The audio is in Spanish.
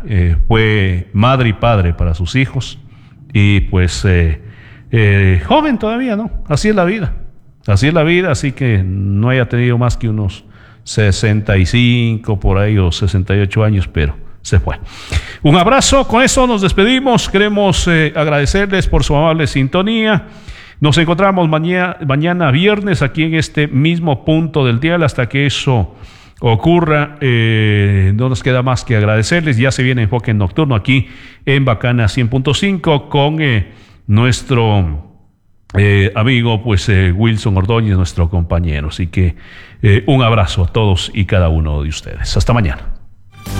fue madre y padre para sus hijos y pues joven todavía, ¿no? Así es la vida. Así es la vida, así que no haya tenido más que unos 65 por ahí o 68 años, pero se fue. Un abrazo, con eso nos despedimos. Queremos agradecerles por su amable sintonía. Nos encontramos mañana viernes aquí en este mismo punto del dial hasta que eso ocurra. No nos queda más que agradecerles. Ya se viene Enfoque Nocturno aquí en Bacana 100.5 con nuestro amigo pues Wilson Ordóñez, nuestro compañero. Así que un abrazo a todos y cada uno de ustedes. Hasta mañana.